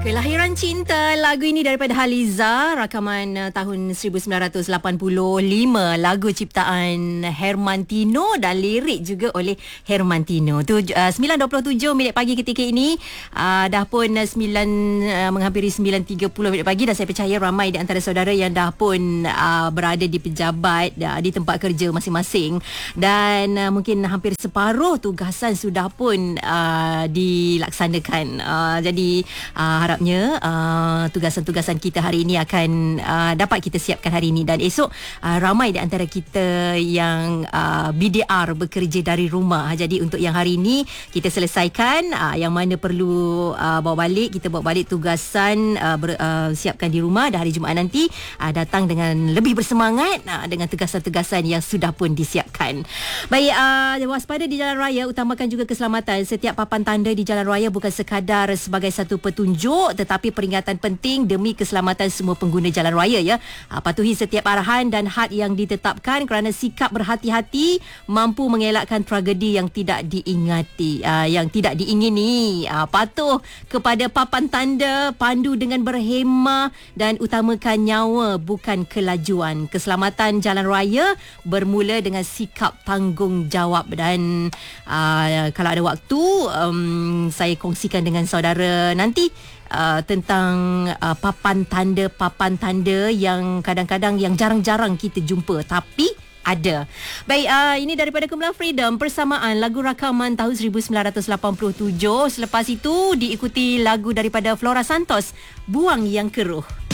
Kelahiran Cinta, lagu ini daripada Haliza, rakaman tahun 1985, lagu ciptaan Hermantino dan lirik juga oleh Hermantino. Tu 9.27 minit pagi ketika ini, dah pun 9 menghampiri 9.30 minit pagi, dan saya percaya ramai di antara saudara yang dah pun berada di pejabat, di tempat kerja masing-masing, dan mungkin hampir separuh tugasan sudah pun dilaksanakan. Jadi harapnya tugasan-tugasan kita hari ini akan dapat kita siapkan hari ini, dan esok ramai di antara kita yang BDR, bekerja dari rumah. Jadi untuk yang hari ini kita selesaikan, yang mana perlu bawa balik, kita bawa balik tugasan, siapkan di rumah, dan hari Jumaat nanti datang dengan lebih bersemangat dengan tugasan-tugasan yang sudah pun disiapkan. Baik, waspada di jalan raya, utamakan juga keselamatan. Setiap papan tanda di jalan raya bukan sekadar sebagai satu petunjuk, tetapi peringatan penting demi keselamatan semua pengguna jalan raya, ya. Patuhi setiap arahan dan had yang ditetapkan, kerana sikap berhati-hati mampu mengelakkan tragedi yang tidak diingati, yang tidak diingini. Patuh kepada papan tanda, pandu dengan berhemah, dan utamakan nyawa bukan kelajuan. Keselamatan jalan raya bermula dengan sikap tanggungjawab. Dan kalau ada waktu, saya kongsikan dengan saudara nanti tentang papan tanda yang kadang-kadang yang jarang-jarang kita jumpa, tapi ada. Baik, ini daripada kumpulan Freedom, Persamaan, lagu rakaman tahun 1987. Selepas itu diikuti lagu daripada Flora Santos, Buang Yang Keruh.